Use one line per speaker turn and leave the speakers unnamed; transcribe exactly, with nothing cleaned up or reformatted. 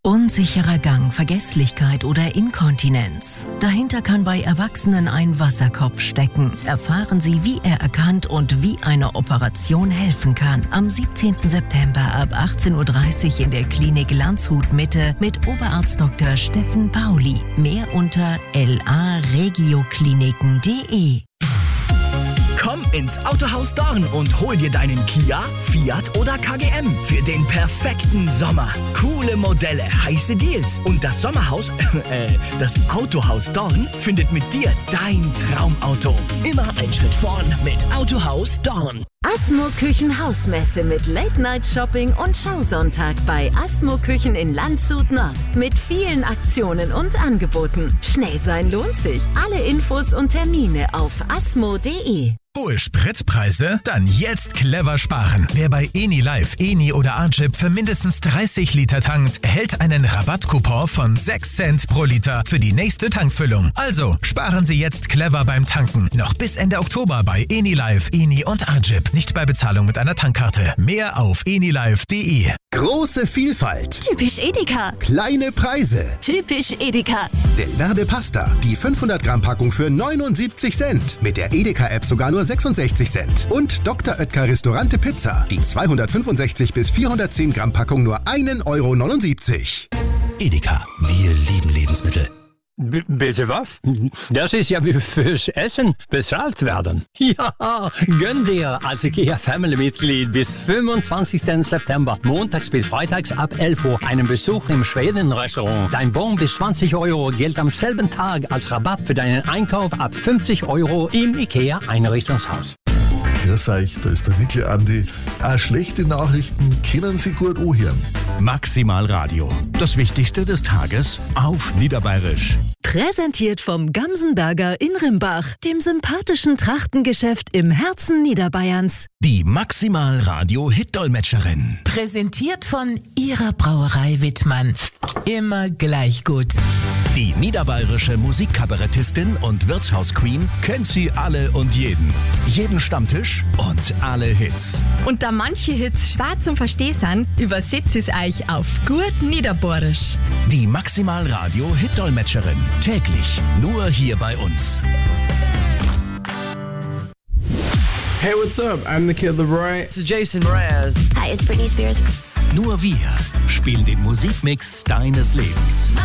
Unsicherer Gang, Vergesslichkeit oder Inkontinenz. Dahinter kann bei Erwachsenen ein Wasserkopf stecken. Erfahren Sie, wie er erkannt und wie eine Operation helfen kann. Am siebzehnten September ab achtzehn Uhr dreißig in der Klinik Landshut Mitte mit Oberarzt Doktor Steffen Pauli. Mehr unter l a regiokliniken punkt de.
Komm ins Autohaus Dorn und hol dir deinen Kia, Fiat oder K G M für den perfekten Sommer. Coole Modelle, heiße Deals und das Sommerhaus, äh, das Autohaus Dorn findet mit dir dein Traumauto. Immer ein Schritt vorn mit Autohaus Dorn.
Asmo Küchen Hausmesse mit Late-Night-Shopping und Schausonntag bei Asmo Küchen in Landshut Nord. Mit vielen Aktionen und Angeboten. Schnell sein lohnt sich. Alle Infos und Termine auf asmo punkt de.
Hohe Spritpreise? Dann jetzt clever sparen. Wer bei Eni Live, Eni oder Archip für mindestens dreißig Liter tankt, erhält einen Rabattcoupon von sechs Cent pro Liter für die nächste Tankfüllung. Also sparen Sie jetzt clever beim Tanken. Noch bis Ende Oktober bei Eni Live, Eni und Archip. Nicht bei Bezahlung mit einer Tankkarte. Mehr auf enilive punkt de.
Große Vielfalt.
Typisch Edeka.
Kleine Preise.
Typisch Edeka.
Del Verde Pasta. Die fünfhundert Gramm Packung für neunundsiebzig Cent. Mit der Edeka-App sogar nur sechsundsechzig Cent. Und Doktor Oetker Restaurante Pizza. Die zweihundertfünfundsechzig bis vierhundertzehn Gramm Packung nur ein Euro neunundsiebzig.
Edeka. Wir lieben Lebensmittel.
B- bitte was? Das ist ja wie fürs Essen bezahlt werden. Ja, gönn dir als IKEA-Family-Mitglied bis fünfundzwanzigsten September, montags bis freitags ab elf Uhr, einen Besuch im Schweden-Restaurant. Dein Bon bis zwanzig Euro gilt am selben Tag als Rabatt für deinen Einkauf ab fünfzig Euro im IKEA-Einrichtungshaus.
Grüß euch, da ist der Mikl Andi. Auch schlechte Nachrichten können Sie gut anhören.
Maximal Radio. Das Wichtigste des Tages auf Niederbayerisch.
Präsentiert vom Gamsenberger in Rimbach, dem sympathischen Trachtengeschäft im Herzen Niederbayerns.
Die Maximal Radio Hitdolmetscherin.
Präsentiert von Ihrer Brauerei Wittmann. Immer gleich gut.
Die niederbayerische Musikkabarettistin und Wirtshausqueen kennt sie alle und jeden. Jeden Stammtisch und alle Hits.
Und da manche Hits schwer zum Verstehen sind, übersetze ich euch auf gut Niederbayerisch.
Die Maximal Radio Hitdolmetscherin. Täglich nur hier bei uns.
Hey, what's up? I'm the Kid Leroy.
This is Jason Mraz.
Hi, it's Britney Spears.
Nur wir spielen den Musikmix deines Lebens.